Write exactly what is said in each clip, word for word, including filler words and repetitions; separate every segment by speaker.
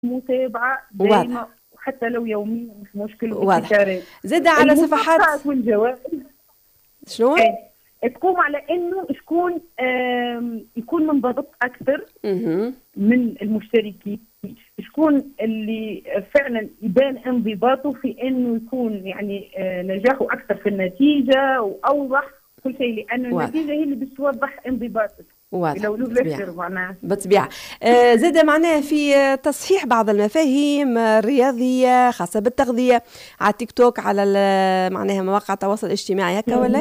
Speaker 1: متابعة دائمة حتى لو يوميا مش مشكل.
Speaker 2: واضح. زاد على صفحات
Speaker 1: والجوائز
Speaker 2: شنو؟
Speaker 1: تقوم على انه شكون يكون منضبط اكثر
Speaker 2: م-
Speaker 1: من المشتركين، شكون اللي فعلا يبان انضباطه في انه يكون يعني نجاحه اكثر في النتيجه واوضح كل شيء، لان النتيجه هي اللي بتوضح انضباطك.
Speaker 2: واضح.
Speaker 1: لو بالطبيعه معناها
Speaker 2: بالطبيعه. آه زاد معناها في تصحيح بعض المفاهيم الرياضيه خاصه بالتغذيه على تيك توك، على معناها مواقع التواصل الاجتماعي، هكا ولا؟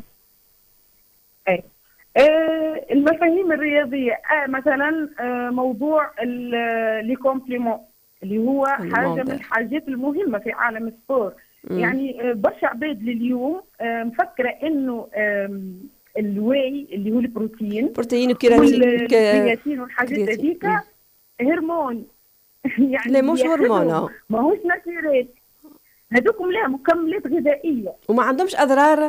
Speaker 1: اي آه المفاهيم الرياضيه آه مثلا آه موضوع لي كومبليمون اللي هو حاجه من الحاجات المهمه في عالم السبور. يعني آه برشا عباد لليوم آه مفكره انه آه الواي اللي هو البروتين
Speaker 2: بروتين وكيراتين
Speaker 1: والكرياتين والحاجات هذيك هرمون
Speaker 2: يعني لا مش هرمون،
Speaker 1: ماهوش ناتوريل، هذوكم لا مكملات غذائيه
Speaker 2: وما عندهمش اضرار.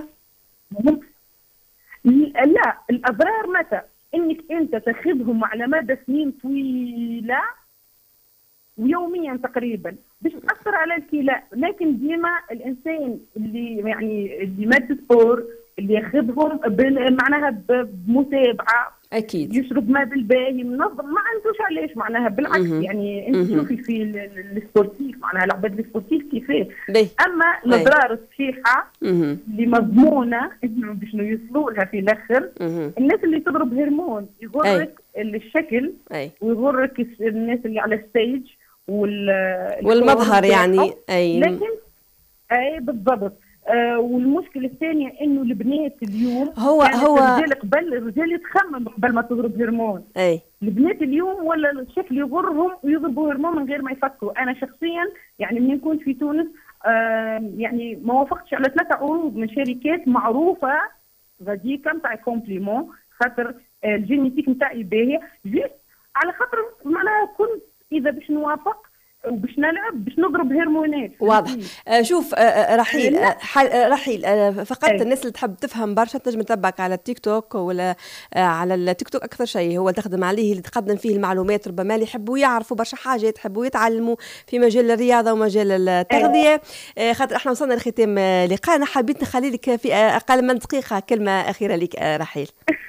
Speaker 1: لا الاضرار متى انك انت تاخذهم على مدى سنين طويله ويوميا تقريبا باش تاثر على الكلى، لكن ديما الانسان اللي يعني اللي ماد سبور اللي ياخذهم معناها بمتابعه
Speaker 2: اكيد،
Speaker 1: يشرب ماء بالباهي منظم، ما عندوش علاش معناها بالعكس. م- يعني انت شوفي في السبورتيف معناها العباد السبورتيف كيفاه، اما الاضرار الصحيحه اللي مضمونه انه باش يوصلوا لها في الاخر. الناس اللي تضرب هرمون يغرك الشكل أي. ويغرك الناس اللي على الستيج
Speaker 2: والمظهر يعني
Speaker 1: اي لكن اي بالضبط. آه والمشكله الثانيه انه البنات اليوم
Speaker 2: هو هو
Speaker 1: الرجال قبل الرجال يتخمم قبل ما تضرب هرمون.
Speaker 2: اي
Speaker 1: البنات اليوم ولا الشكل يغرهم ويضربوا هرمون من غير ما يفكروا. انا شخصيا يعني من كنت في تونس آه يعني ما وافقتش على ثلاثه عروض من شركات معروفه غاديكا نتاع كومبليمون، خاطر آه الجينيتيك نتاعي باهيه، جيت على خاطر معناها كنت اذا باش نوافق وباش نلعب باش نضرب هرمونات.
Speaker 2: واضح. آه شوف آه رحيل آه رحيل آه فقط أي. الناس اللي تحب تفهم برشا تنجم تتبعك على التيك توك ولا آه على التيك توك اكثر شيء هو تخدم عليه، اللي تقدم فيه المعلومات ربما اللي يحبوا يعرفوا برشا حاجات، يحبوا يتعلموا في مجال الرياضه ومجال التغذيه. آه خاطر احنا وصلنا لختام آه لقاءنا، حبيت نخلي لك في آه اقل من دقيقه كلمه اخيره لك آه رحيل.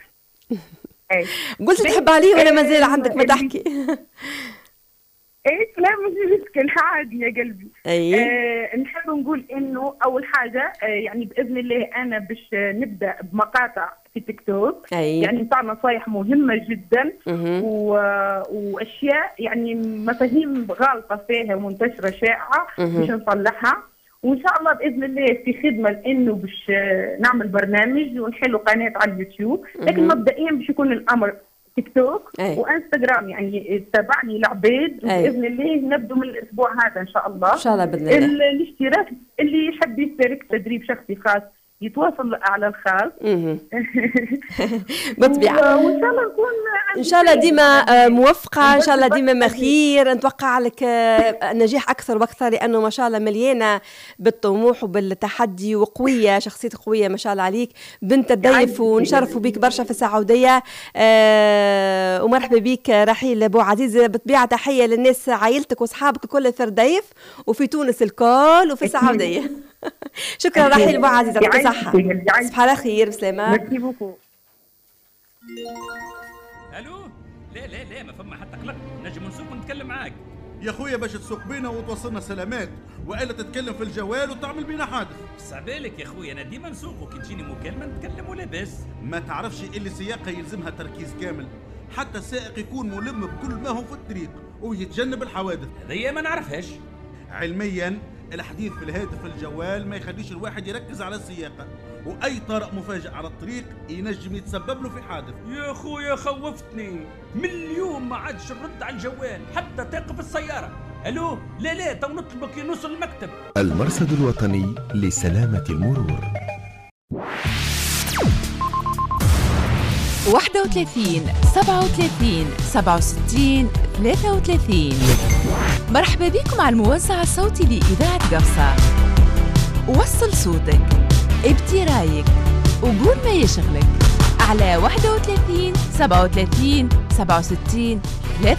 Speaker 2: قلت تحب عليه ولا مازال عندك ما تحكي؟
Speaker 1: ايه لا مش مشكل عادي يا قلبي.
Speaker 2: أيه.
Speaker 1: آه نحب نقول انه اول حاجه آه يعني باذن الله انا باش نبدا بمقاطع في تيك توك.
Speaker 2: أيه.
Speaker 1: يعني نتاع نصايح مهمه جدا و... واشياء يعني مفاهيم غالطه فيها منتشره شائعه باش نصلحها، وان شاء الله باذن الله في خدمه لانه باش نعمل برنامج ونحلوا قناه على اليوتيوب. لكن مبدئيا باش يكون الامر تيك توك أي. وانستغرام، يعني تابعني العباد باذن الله نبدو من الاسبوع هذا ان شاء الله.
Speaker 2: ان شاء الله باذن الله.
Speaker 1: الاشتراك اللي يحب يشترك تدريب شخصي خاص يتواصل على الخاص.
Speaker 2: بالطبيعه
Speaker 1: وان شاء الله نكون
Speaker 2: ان شاء الله ديما موفقه، ان شاء الله ديما مخير، نتوقع لك نجاح اكثر واكثر، لانه ما شاء الله مليانه بالطموح وبالتحدي وقويه، شخصيه قويه ما شاء الله عليك، بنت الضيف، ونشرفوا بك برشا في السعوديه. أه ومرحبا بك رحيل بو عزيز. بالطبيعه تحيه للناس عائلتك واصحابك الكل في الرديف وفي تونس الكل وفي السعوديه. شكرا رحيل بو عزيز، يعطيك الصحه، صباح على خير، بسلامه.
Speaker 1: ميرسي بوكو.
Speaker 3: الو لا لا لا ما فما حتى قلق، نجم نسوق ونتكلم معاك
Speaker 4: يا خويا باش تسوق بينا وتوصلنا سلامات، والا تتكلم في الجوال وتعمل بينا حادث.
Speaker 3: صعبالك يا خويا، انا ديما نسوق وكي تجيني مكالمه نتكلم ولا بس.
Speaker 4: ما تعرفش اللي السياقه يلزمها تركيز كامل، حتى السائق يكون ملم بكل ما هو في الطريق ويتجنب الحوادث.
Speaker 3: هذه ما نعرفهاش
Speaker 4: علميا. الحديث في الهاتف الجوال ما يخليش الواحد يركز على السياقه، واي طارئ مفاجئ على الطريق ينجم يتسبب له في حادث.
Speaker 3: يا خويا خوفتني، من اليوم ما عادش نرد على الجوال حتى تقف السياره. الو لا لا تو نطلبك نوصل المكتب.
Speaker 5: المرصد الوطني لسلامه المرور.
Speaker 6: واحد وثلاثين سبعة وثلاثين سبعة وستين ثلاثة وثلاثين. مرحبا بكم على الموزع الصوتي لإذاعة قفصة. وصل صوتك، ابدي رايك، وقول ما يشغلك على واحد وثلاثين سبعة وثلاثين سبعة وستين ثلاثة